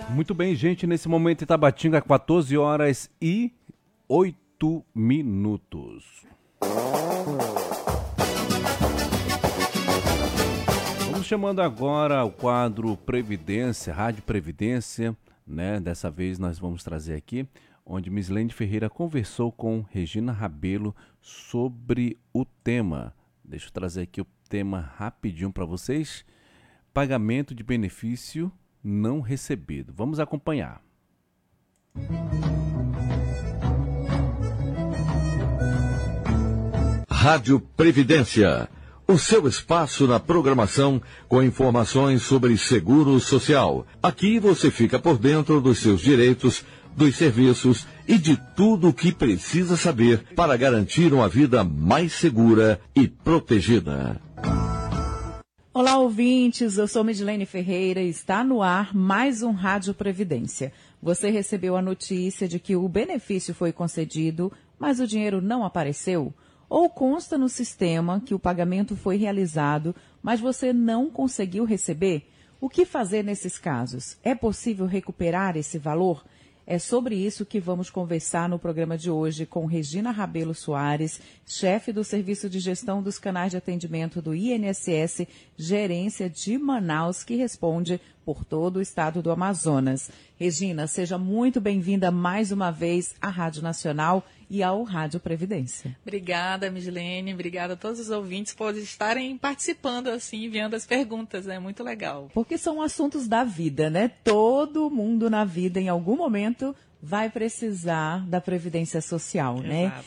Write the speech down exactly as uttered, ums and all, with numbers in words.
Muito bem, gente, nesse momento em Tabatinga, quatorze horas e oito minutos. Vamos chamando agora o quadro Previdência, Rádio Previdência, né? Dessa vez nós vamos trazer aqui, onde Mislene Ferreira conversou com Regina Rabelo sobre o tema. Deixa eu trazer aqui o tema rapidinho para vocês. Pagamento de benefício não recebido. Vamos acompanhar. Rádio Previdência, o seu espaço na programação com informações sobre seguro social. Aqui você fica por dentro dos seus direitos, dos serviços e de tudo o que precisa saber para garantir uma vida mais segura e protegida. Olá, ouvintes, eu sou Mislene Ferreira e está no ar mais um Rádio Previdência. Você recebeu a notícia de que o benefício foi concedido, mas o dinheiro não apareceu? Ou consta no sistema que o pagamento foi realizado, mas você não conseguiu receber? O que fazer nesses casos? É possível recuperar esse valor? É sobre isso que vamos conversar no programa de hoje com Regina Rabelo Soares, chefe do Serviço de Gestão dos Canais de Atendimento do I N S S, gerência de Manaus, que responde por todo o estado do Amazonas. Regina, seja muito bem-vinda mais uma vez à Rádio Nacional e ao Rádio Previdência. Obrigada, Mislene. Obrigada a todos os ouvintes por estarem participando, assim, enviando as perguntas. É né? Muito legal. Porque são assuntos da vida, né? Todo mundo na vida, em algum momento, vai precisar da Previdência Social, né? Exato.